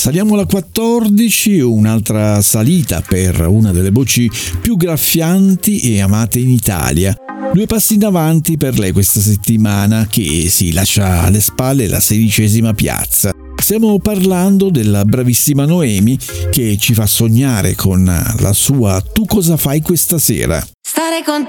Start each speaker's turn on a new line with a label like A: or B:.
A: Saliamo alla 14, un'altra salita per una delle voci più graffianti e amate in Italia. 2 passi in avanti per lei questa settimana, che si lascia alle spalle la 16ª piazza. Stiamo parlando della bravissima Noemi, che ci fa sognare con la sua Tu cosa fai questa sera?
B: Stare con